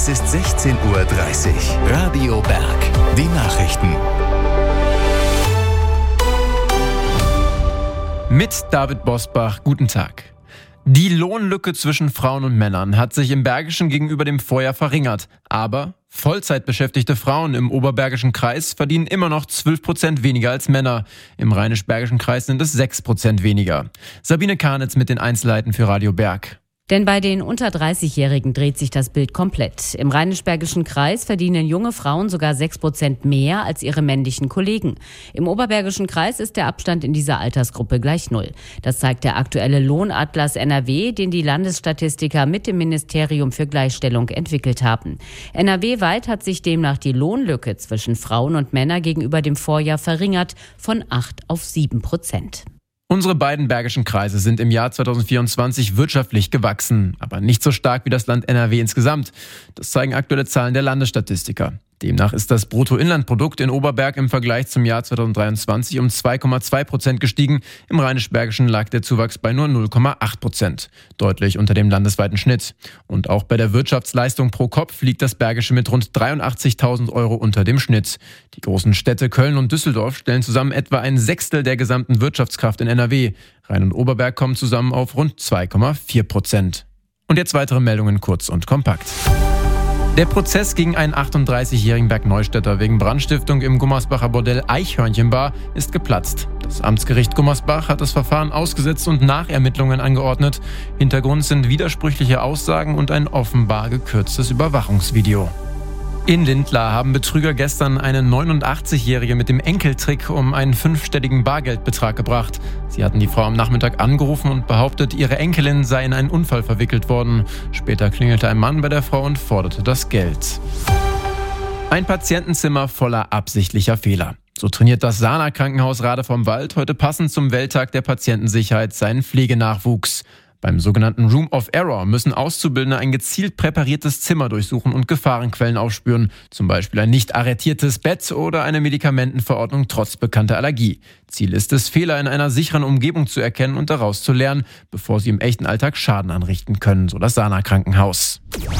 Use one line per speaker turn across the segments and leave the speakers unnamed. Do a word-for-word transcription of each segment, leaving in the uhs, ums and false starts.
Es ist sechzehn Uhr dreißig. Radio Berg. Die Nachrichten.
Mit David Bosbach, guten Tag. Die Lohnlücke zwischen Frauen und Männern hat sich im Bergischen gegenüber dem Vorjahr verringert. Aber Vollzeitbeschäftigte Frauen im Oberbergischen Kreis verdienen immer noch zwölf Prozent weniger als Männer. Im Rheinisch-Bergischen Kreis sind es sechs Prozent weniger. Sabine Karnitz mit den Einzelheiten für Radio Berg.
Denn bei den unter dreißigjährigen dreht sich das Bild komplett. Im Rheinisch-Bergischen Kreis verdienen junge Frauen sogar sechs Prozent mehr als ihre männlichen Kollegen. Im Oberbergischen Kreis ist der Abstand in dieser Altersgruppe gleich null. Das zeigt der aktuelle Lohnatlas N R W, den die Landesstatistiker mit dem Ministerium für Gleichstellung entwickelt haben. N R W-weit hat sich demnach die Lohnlücke zwischen Frauen und Männern gegenüber dem Vorjahr verringert von acht auf sieben Prozent.
Unsere beiden bergischen Kreise sind im Jahr zweitausendvierundzwanzig wirtschaftlich gewachsen, aber nicht so stark wie das Land N R W insgesamt. Das zeigen aktuelle Zahlen der Landesstatistiker. Demnach ist das Bruttoinlandprodukt in Oberberg im Vergleich zum Jahr zweitausenddreiundzwanzig um zwei Komma zwei Prozent gestiegen. Im Rheinisch-Bergischen lag der Zuwachs bei nur null Komma acht Prozent, deutlich unter dem landesweiten Schnitt. Und auch bei der Wirtschaftsleistung pro Kopf liegt das Bergische mit rund dreiundachtzigtausend Euro unter dem Schnitt. Die großen Städte Köln und Düsseldorf stellen zusammen etwa ein Sechstel der gesamten Wirtschaftskraft in N R W. Rhein und Oberberg kommen zusammen auf rund zwei Komma vier Prozent. Und jetzt weitere Meldungen kurz und kompakt. Der Prozess gegen einen achtunddreißigjährigen Bergneustädter wegen Brandstiftung im Gummersbacher Bordell Eichhörnchenbar ist geplatzt. Das Amtsgericht Gummersbach hat das Verfahren ausgesetzt und Nachermittlungen angeordnet. Hintergrund sind widersprüchliche Aussagen und ein offenbar gekürztes Überwachungsvideo. In Lindlar haben Betrüger gestern eine neunundachtzigjährige mit dem Enkeltrick um einen fünfstelligen Bargeldbetrag gebracht. Sie hatten die Frau am Nachmittag angerufen und behauptet, ihre Enkelin sei in einen Unfall verwickelt worden. Später klingelte ein Mann bei der Frau und forderte das Geld. Ein Patientenzimmer voller absichtlicher Fehler. So trainiert das Sana-Krankenhaus Rade vom Wald heute passend zum Welttag der Patientensicherheit seinen Pflegenachwuchs. Beim sogenannten Room of Error müssen Auszubildende ein gezielt präpariertes Zimmer durchsuchen und Gefahrenquellen aufspüren, zum Beispiel ein nicht arretiertes Bett oder eine Medikamentenverordnung trotz bekannter Allergie. Ziel ist es, Fehler in einer sicheren Umgebung zu erkennen und daraus zu lernen, bevor sie im echten Alltag Schaden anrichten können, so das Sana-Krankenhaus.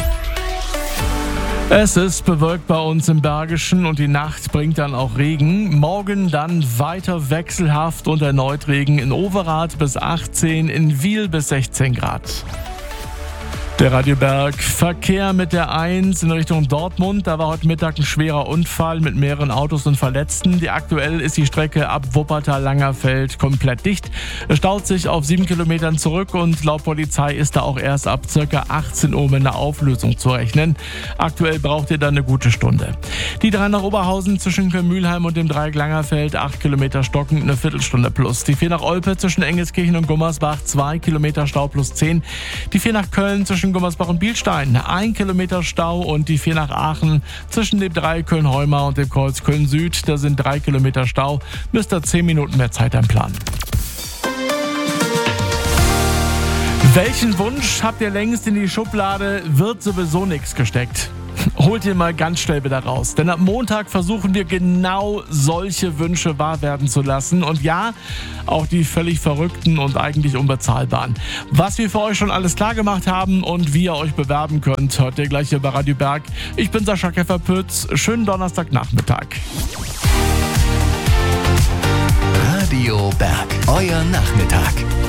Es ist bewölkt bei uns im Bergischen und die Nacht bringt dann auch Regen. Morgen dann weiter wechselhaft und erneut Regen in Overath bis achtzehn, in Wiel bis sechzehn Grad. Der Radio Berg Verkehr mit der eins in Richtung Dortmund. Da war heute Mittag ein schwerer Unfall mit mehreren Autos und Verletzten. Die aktuell ist die Strecke ab Wuppertal-Langerfeld komplett dicht. Es staut sich auf sieben Kilometern zurück und laut Polizei ist da auch erst ab ca. achtzehn Uhr mit einer Auflösung zu rechnen. Aktuell braucht ihr dann eine gute Stunde. Die drei nach Oberhausen zwischen Köln-Mühlheim und dem Dreieck Langerfeld, acht Kilometer stockend, eine Viertelstunde plus. Die vier nach Olpe zwischen Engelskirchen und Gummersbach, zwei Kilometer Stau plus zehn. Die vier nach Köln zwischen Gummersbach und Bielstein, ein Kilometer Stau, und die vier nach Aachen zwischen dem Dreieck Köln-Heuma und dem Kreuz Köln-Süd, da sind drei Kilometer Stau, müsst ihr zehn Minuten mehr Zeit einplanen. Welchen Wunsch habt ihr längst in die Schublade? Wird sowieso nichts gesteckt. Holt ihr mal ganz schnell wieder raus. Denn ab Montag versuchen wir genau solche Wünsche wahr werden zu lassen. Und ja, auch die völlig verrückten und eigentlich unbezahlbaren. Was wir für euch schon alles klar gemacht haben und wie ihr euch bewerben könnt, hört ihr gleich hier bei Radio Berg. Ich bin Sascha Keffer-Pütz. Schönen Donnerstagnachmittag.
Radio Berg, euer Nachmittag.